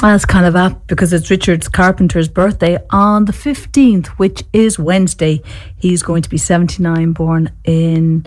That's kind of apt because it's Richard Carpenter's birthday on the 15th, which is Wednesday. He's going to be 79, born in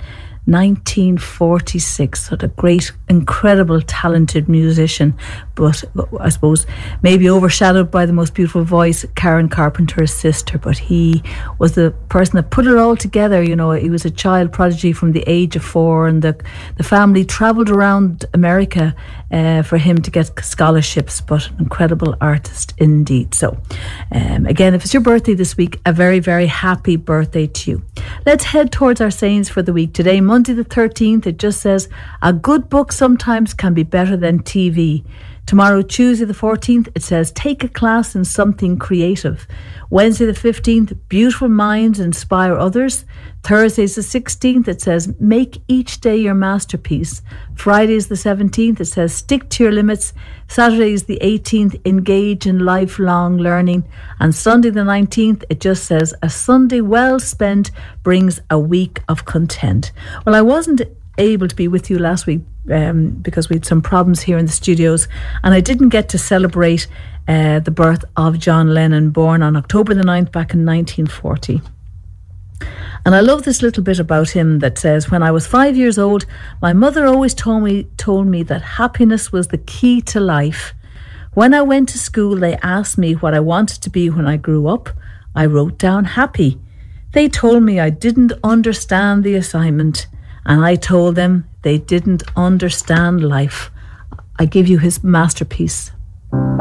1946. What a great, incredible, talented musician, but I suppose maybe overshadowed by the most beautiful voice, Karen Carpenter's sister. But he was the person that put it all together. You know, he was a child prodigy from the age of 4, and the family travelled around America for him to get scholarships, but an incredible artist indeed. So again, if it's your birthday this week, a very, very happy birthday to you. Let's head towards our sayings for the week today. Monday the 13th, it just says, a good book sometimes can be better than TV. Tomorrow, Tuesday the 14th, it says, take a class in something creative. Wednesday the 15th, beautiful minds inspire others. Thursday's the 16th, it says, make each day your masterpiece. Friday's the 17th, it says, stick to your limits. Saturday's the 18th, engage in lifelong learning. And Sunday the 19th, it just says, a Sunday well spent brings a week of content. Well, I wasn't able to be with you last week because we had some problems here in the studios, and I didn't get to celebrate the birth of John Lennon, born on October the 9th back in 1940. And I love this little bit about him that says, when I was 5 years old, my mother always told me that happiness was the key to life. When I went to school, they asked me what I wanted to be when I grew up. I wrote down happy. They told me I didn't understand the assignment, and I told them they didn't understand life. I give you his masterpiece.